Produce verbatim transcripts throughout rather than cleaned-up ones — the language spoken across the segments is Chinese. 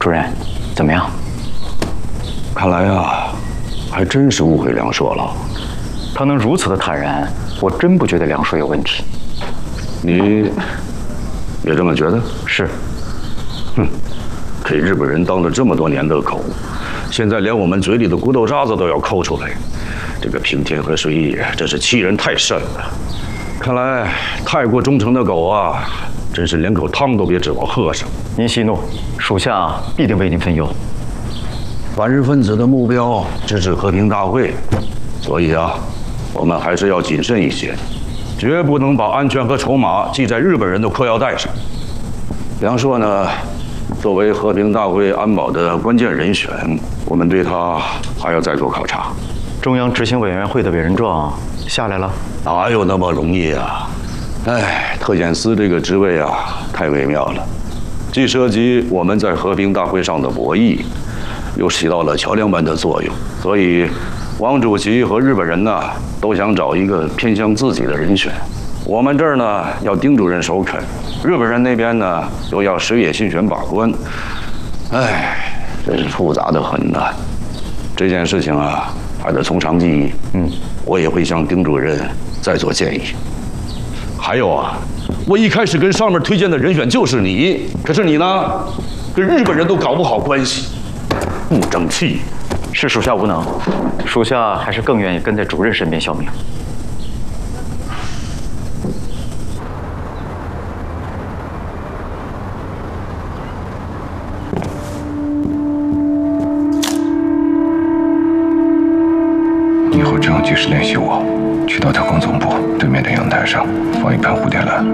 主任，怎么样？ 看来啊，还真是误会梁硕了。 他能如此的坦然，我真不觉得梁硕有问题。 你也这么觉得？ 是。 哼，给日本人当了这么多年的狗，现在连我们嘴里的骨头渣子都要抠出来，这个平天和水野真是欺人太甚了。看来太过忠诚的狗啊，真是连口汤都别指望喝上。 您息怒，属下必定为您分忧。 反日分子的目标只是和平大会，所以啊，我们还是要谨慎一些，绝不能把安全和筹码系在日本人的裤腰带上。梁硕呢，作为和平大会安保的关键人选，我们对他还要再做考察。 中央执行委员会的委任状下来了， 哪有那么容易啊？哎，特检司这个职位啊，太微妙了，既涉及我们在和平大会上的博弈，又起到了桥梁般的作用。所以，王主席和日本人呢，都想找一个偏向自己的人选。我们这儿呢，要丁主任首肯，日本人那边呢，又要石野新选把关。哎，真是复杂的很呐。这件事情啊，还得从长计议。嗯，我也会向丁主任再做建议。还有啊，我一开始跟上面推荐的人选就是你，可是你呢，跟日本人都搞不好关系，不争气。 是属下无能，属下还是更愿意跟在主任身边效命。 以后只要及时联系我，去到特工总部对面的阳台上放一盆蝴蝶兰。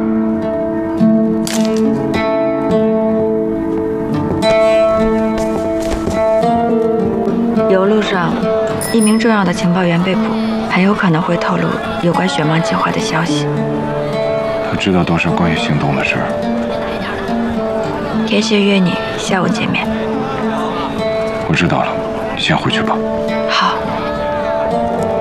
邮路上，一名重要的情报员被捕，很有可能会透露有关雪盲计划的消息。 他知道多少关于行动的事儿？ 田协约你下午见面。 我知道了，你先回去吧。 好。